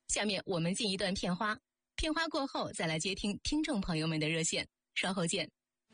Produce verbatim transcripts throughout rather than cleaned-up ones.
下面我们进一段片花，片花过后再来接听听众朋友们的热线，稍后见。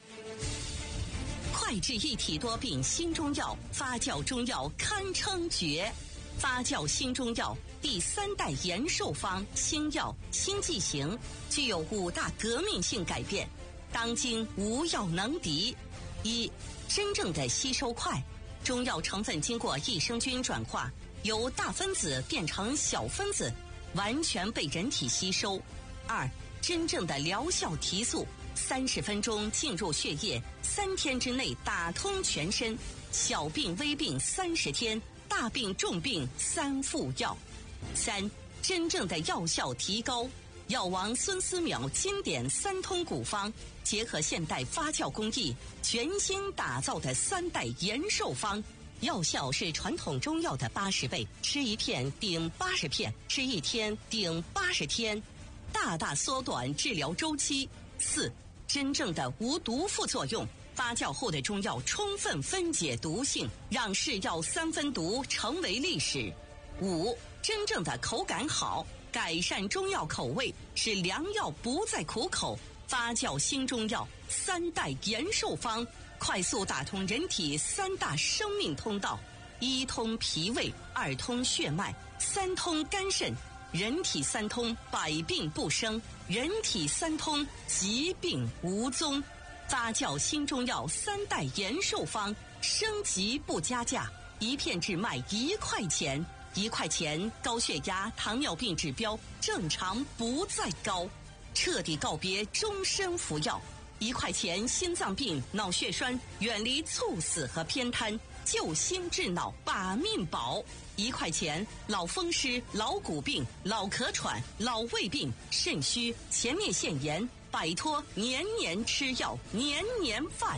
快治一体多病新中药，发酵中药堪称绝。发酵新中药第三代延寿方新药新剂型，具有五大革命性改变，当今无药能敌。一、真正的吸收快，中药成分经过益生菌转化，由大分子变成小分子，完全被人体吸收。二、真正的疗效提速，三十分钟进入血液，三天之内打通全身，小病微病三十天，大病重病三副药。三、真正的药效提高，药王孙思邈经典三通古方，结合现代发酵工艺，全新打造的三代延寿方，药效是传统中药的八十倍，吃一片顶八十片，吃一天顶八十天，大大缩短治疗周期。四、真正的无毒副作用，发酵后的中药充分分解毒性，让是药三分毒成为历史。五、真正的口感好，改善中药口味，使良药不再苦口。发酵新中药三代延寿方，快速打通人体三大生命通道：一通脾胃，二通血脉，三通肝肾。人体三通，百病不生；人体三通，疾病无踪。发酵新中药三代延寿方，升级不加价，一片只卖一块钱。一块钱，高血压、糖尿病指标正常不再高，彻底告别终身服药。一块钱，心脏病、脑血栓远离猝死和偏瘫，救心治脑把命保。一块钱，老风湿、老骨病、老咳喘、老胃病、肾虚、前列腺炎，摆脱年年吃药、年年犯。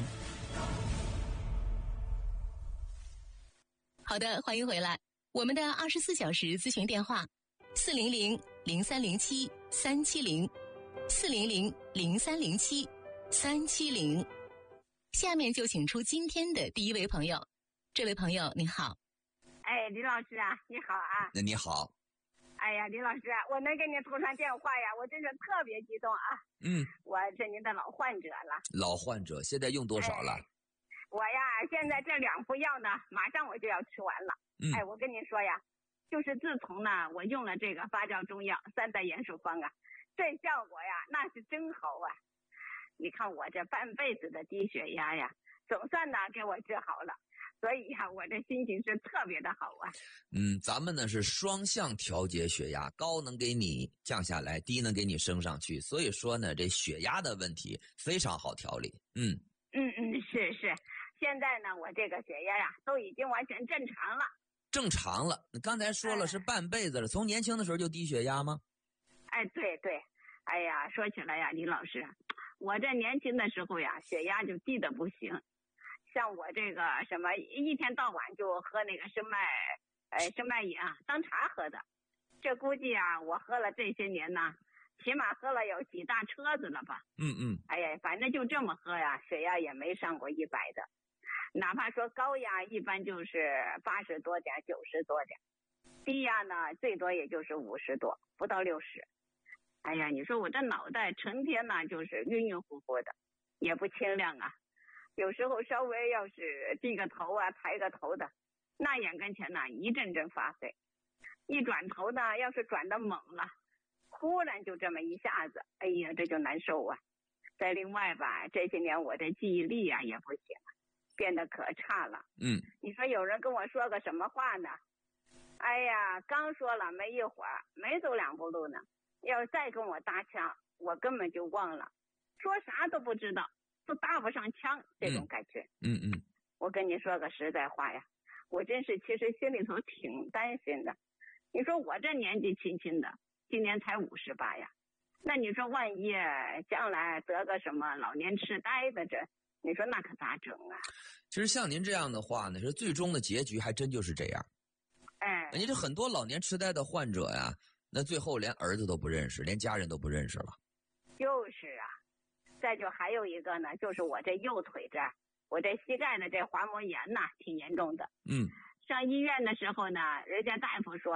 好的，欢迎回来。我们的二十四小时咨询电话：四零零零三零七三七零，四零零零三零七三七零。下面就请出今天的第一位朋友。这位朋友你好。 哎，李老师啊，你好啊。 那你好。 哎呀，李老师，我能给你通上电话呀，我真是特别激动啊。 嗯， 我是您的老患者了。 老患者，现在用多少了？ 哎、我呀，现在这两副药呢，马上我就要吃完了。 嗯， 哎，我跟您说呀，就是自从呢，我用了这个发酵中药三代延寿方啊，这效果呀，那是真好啊。你看我这半辈子的低血压呀，总算呢给我治好了。所以呀，我这心情是特别的好啊。 嗯，咱们呢是双向调节血压，高能给你降下来，低能给你升上去。所以说呢，这血压的问题非常好调理。嗯嗯嗯，是是。现在呢，我这个血压呀都已经完全正常了。 正常了。你刚才说了是半辈子了，哎、从年轻的时候就低血压吗？ 哎，对对。哎呀，说起来呀，李老师，我这年轻的时候呀，血压就低得不行。像我这个什么一天到晚就喝那个生脉，呃，生脉饮啊，当茶喝的。这估计啊，我喝了这些年呢，起码喝了有几大车子了吧。 嗯嗯。 哎呀，反正就这么喝呀，血压也没上过一百的。哪怕说高压一般就是八十多点、九十多点，低压呢最多也就是五十多，不到六十。哎呀，你说我这脑袋成天呢就是晕晕乎乎的，也不清亮啊。有时候稍微要是低个头啊、抬个头的，那眼跟前呢一阵阵发黑，一转头呢要是转得猛了，忽然就这么一下子，哎呀，这就难受啊。再另外吧，这些年我的记忆力啊也不行，变得可差了。 嗯， 你说有人跟我说个什么话呢？哎呀，刚说了没一会儿，没走两步路呢，要再跟我搭腔，我根本就忘了，说啥都不知道，都搭不上腔，这种感觉。 嗯 嗯, 嗯， 我跟你说个实在话呀，我真是其实心里头挺担心的。你说我这年纪轻轻的，今年才五十八呀，那你说万一将来得个什么老年痴呆的这，你说那可咋整啊？ 其实像您这样的话呢，是最终的结局还真就是这样。 哎， 人家这很多老年痴呆的患者呀，那最后连儿子都不认识，连家人都不认识了。 就是啊，再就还有一个呢，就是我这右腿这儿，我这膝盖的这滑膜炎呐，挺严重的。 嗯， 上医院的时候呢，人家大夫说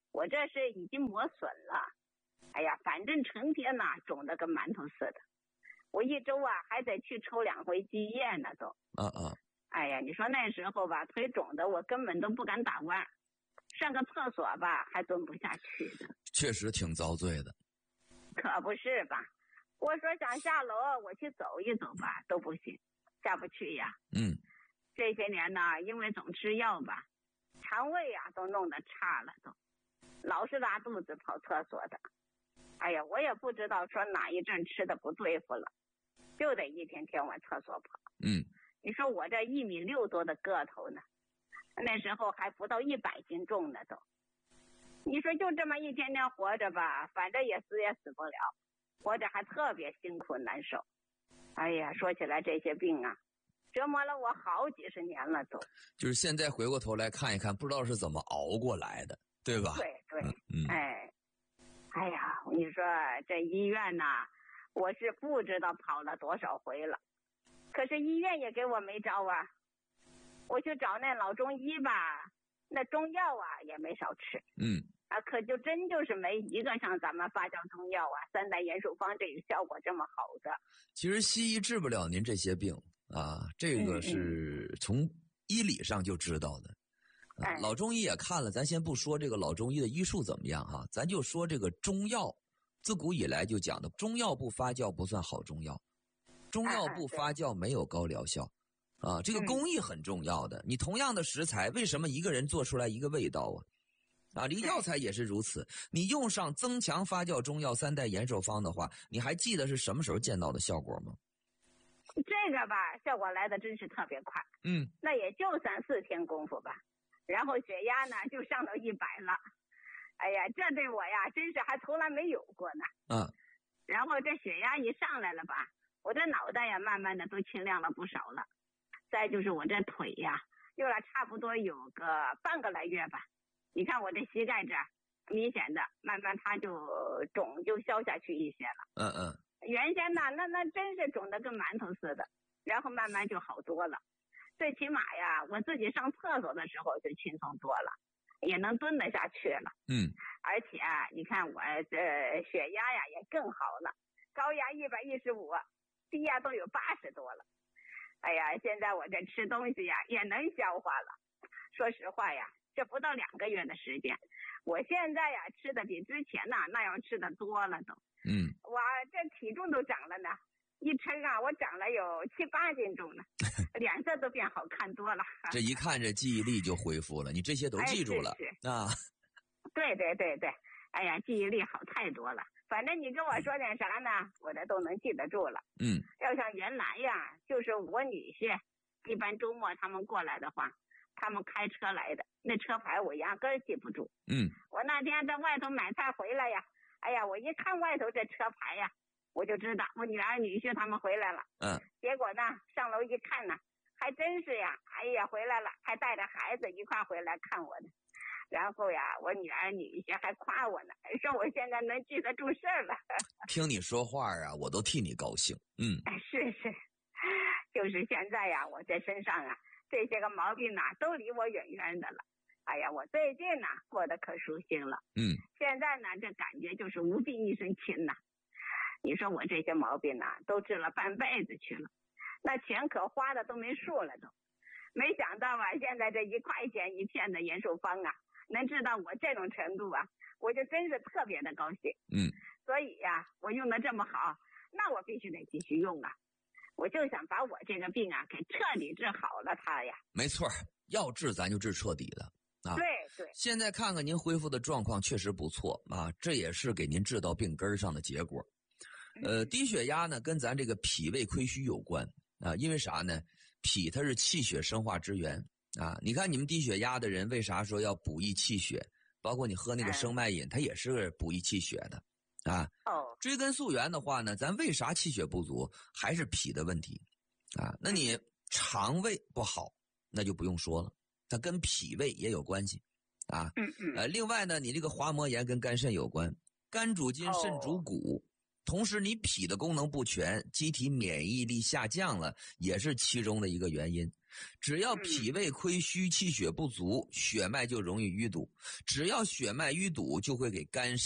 我这是已经磨损了。哎呀，反正成天呐肿得跟馒头似的。我一周啊还得去抽两回积液呢都。 啊啊！ 哎呀，你说那时候吧，腿肿的我根本都不敢打弯，上个厕所吧还蹲不下去的。 确实挺遭罪的。 可不是吧？我说想下楼我去走一走吧，都不行，下不去呀。 嗯。 这些年呢，因为总吃药吧，肠胃呀都弄得差了都，老是拉肚子跑厕所的。哎呀，我也不知道说哪一阵吃的不对付了，就得一天天往厕所跑。 嗯。 你说我这一米六多的个头呢，那时候还不到一百斤重呢都。你说就这么一天天活着吧，反正也死也死不了，活着还特别辛苦难受。哎呀，说起来这些病啊，折磨了我好几十年了都。 就是现在回过头来看一看，不知道是怎么熬过来的，对吧？ 对对， 嗯， 哎，哎呀，你说这医院呐，我是不知道跑了多少回了，可是医院也给我没招啊。我去找那老中医吧，那中药啊也没少吃。 嗯。 啊，可就真就是没一个像咱们发酵中药啊、三代延寿方这个效果这么好的。 其实西医治不了您这些病啊，这个是从医理上就知道的。 嗯啊、老中医也看了，咱先不说这个老中医的医术怎么样哈、啊，咱就说这个中药，自古以来就讲的，中药不发酵不算好中药，中药不发酵没有高疗效。啊，这个工艺很重要的。你同样的食材，为什么一个人做出来一个味道啊？啊，这个药材也是如此。你用上增强发酵中药三代延寿方的话，你还记得是什么时候见到的效果吗？ 这个吧，效果来的真是特别快。 嗯， 那也就三四天功夫吧，然后血压呢就上到一百了。哎呀，这对我呀，真是还从来没有过呢。 嗯， 然后这血压一上来了吧，我这脑袋呀，慢慢的都清亮了不少了。再就是我这腿呀，用了差不多有个半个来月吧。你看我这膝盖这儿，明显的慢慢它就肿就消下去一些了。 嗯嗯。 原先呢，那那真是肿得跟馒头似的，然后慢慢就好多了。最起码呀，我自己上厕所的时候就轻松多了，也能蹲得下去了。 嗯。 而且啊，你看我这血压呀也更好了，高压一百一十五，低压都有八十多了。哎呀，现在我这吃东西呀也能消化了。说实话呀，这不到两个月的时间，我现在呀吃的比之前呐那样吃的多了都。 嗯， 我这体重都长了呢，一称啊，我长了有七八斤重呢，脸色都变好看多了。 这一看这记忆力就恢复了，你这些都记住了、 哎、是是啊。 对对对对，哎呀，记忆力好太多了。反正你跟我说点啥呢，我这都能记得住了。 嗯， 要像原来呀，就是我女婿，一般周末他们过来的话，他们开车来的，那车牌我压根儿记不住。 嗯， 我那天在外头买菜回来呀，哎呀，我一看外头这车牌呀，我就知道我女儿女婿他们回来了。 嗯， 结果呢，上楼一看呢，还真是呀，哎呀，回来了，还带着孩子一块回来看我呢。然后呀，我女儿女婿还夸我呢，说我现在能记得住事儿了。 听你说话啊，我都替你高兴。嗯， 是是，就是现在呀，我这身上啊，这些个毛病呐、啊，都离我远远的了。哎呀，我最近呐、啊，过得可舒心了。 嗯， 现在呢，这感觉就是无病一身轻呐。你说我这些毛病呐、啊，都治了半辈子去了，那钱可花的都没数了都。没想到啊，现在这一块钱一片的延寿方啊，能治到我这种程度啊，我就真是特别的高兴。 嗯， 所以呀、啊，我用的这么好，那我必须得继续用啊。我就想把我这个病啊给彻底治好了它呀。 没错，要治咱就治彻底的啊。 对对。 现在看看您恢复的状况确实不错啊，这也是给您治到病根上的结果。呃，低血压呢跟咱这个脾胃亏虚有关啊，因为啥呢？脾它是气血生化之源啊。你看你们低血压的人为啥说要补益气血？包括你喝那个生脉饮，它也是补益气血的啊。 哦， 追根溯源的话呢，咱为啥气血不足？还是脾的问题啊。那你肠胃不好，那就不用说了，它跟脾胃也有关系啊。 嗯嗯。 呃，另外呢，你这个滑膜炎跟肝肾有关，肝主筋，肾主骨。哦，同时你脾的功能不全，机体免疫力下降了，也是其中的一个原因。 只要脾胃亏虚，气血不足，血脉就容易淤堵。只要血脉淤堵，就会给肝